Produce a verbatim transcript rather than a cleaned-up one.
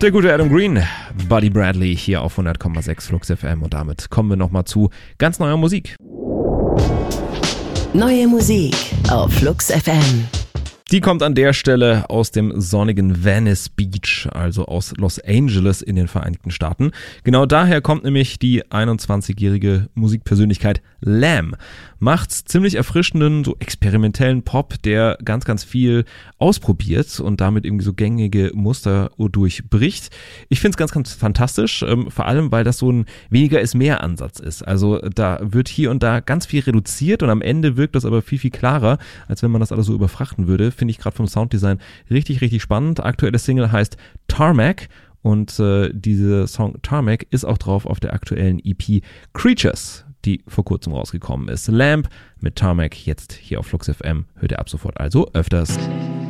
Der gute Adam Green, Buddy Bradley hier auf hundert Komma sechs Flux F M und damit kommen wir nochmal zu ganz neuer Musik. Neue Musik auf Flux F M. Die kommt an der Stelle aus dem sonnigen Venice Beach, also aus Los Angeles in den Vereinigten Staaten. Genau daher kommt nämlich die einundzwanzigjährige Musikpersönlichkeit Lamb. Macht ziemlich erfrischenden, so experimentellen Pop, der ganz, ganz viel ausprobiert und damit irgendwie so gängige Muster durchbricht. Ich finde es ganz, ganz fantastisch, ähm, vor allem, weil das so ein weniger ist mehr Ansatz ist. Also da wird hier und da ganz viel reduziert und am Ende wirkt das aber viel, viel klarer, als wenn man das alles so überfrachten würde. Finde ich gerade vom Sounddesign richtig, richtig spannend. Aktuelle Single heißt Tarmac und äh, diese Song Tarmac ist auch drauf auf der aktuellen E P Creatures, die vor kurzem rausgekommen ist. Lamb mit Tarmac jetzt hier auf Flux F M. Hört ihr ab sofort also öfters.